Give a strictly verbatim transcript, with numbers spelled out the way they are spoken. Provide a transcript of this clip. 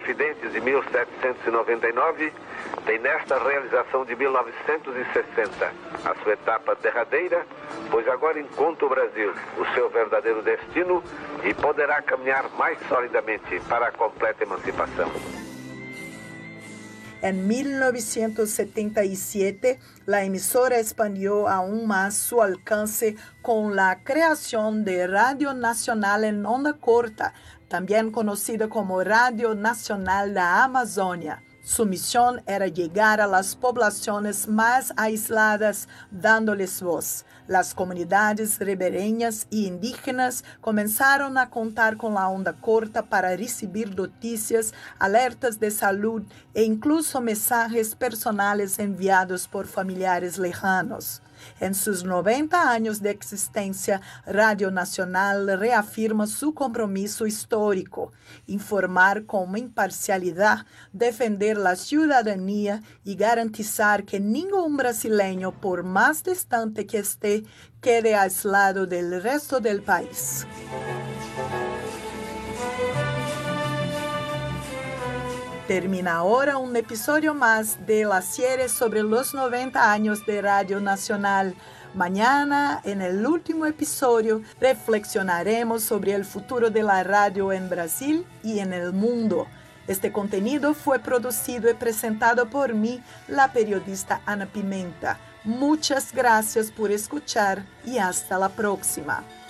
Confidentes de mil setecentos e noventa e nove tem nesta realização de mil novecentos e sessenta a sua etapa derradeira, pois agora encontra o Brasil o seu verdadeiro destino e poderá caminhar mais solidamente para a completa emancipação. En mil novecientos setenta y siete, la emisora expandió aún más su alcance con la creación de Radio Nacional en onda corta, también conocida como Radio Nacional da Amazônia. Su misión era llegar a las poblaciones más aisladas, dándoles voz. Las comunidades ribereñas y indígenas comenzaron a contar con la onda corta para recibir noticias, alertas de salud e incluso mensajes personales enviados por familiares lejanos. En sus noventa años de existencia, Radio Nacional reafirma su compromiso histórico, informar con imparcialidad, defender la ciudadanía y garantizar que ningún brasileño, por más distante que esté, quede aislado del resto del país. Termina ahora un episodio más de la serie sobre los noventa años de Radio Nacional. Mañana, en el último episodio, reflexionaremos sobre el futuro de la radio en Brasil y en el mundo. Este contenido fue producido y presentado por mí, la periodista Ana Pimenta. Muchas gracias por escuchar y hasta la próxima.